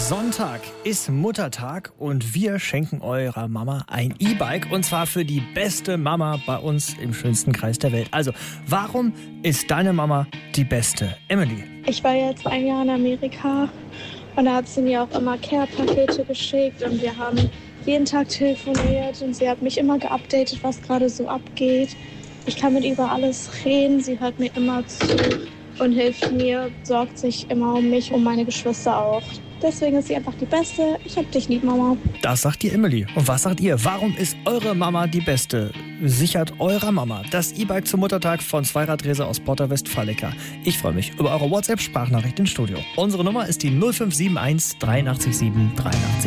Sonntag ist Muttertag und wir schenken eurer Mama ein E-Bike und zwar für die beste Mama bei uns im schönsten Kreis der Welt. Also, warum ist deine Mama die beste? Emily. Ich war jetzt ein Jahr in Amerika und da hat sie mir auch immer Care-Pakete geschickt und wir haben jeden Tag telefoniert und sie hat mich immer geupdatet, was gerade so abgeht. Ich kann mit ihr über alles reden, sie hört mir immer zu und hilft mir, sorgt sich immer um mich, um meine Geschwister auch. Deswegen ist sie einfach die Beste. Ich hab dich lieb, Mama. Das sagt die Emily. Und was sagt ihr? Warum ist eure Mama die Beste? Sichert eurer Mama das E-Bike zum Muttertag von Zweiradrese aus Porta Westfalica. Ich freue mich über eure WhatsApp-Sprachnachricht ins Studio. Unsere Nummer ist die 0571 83 7 83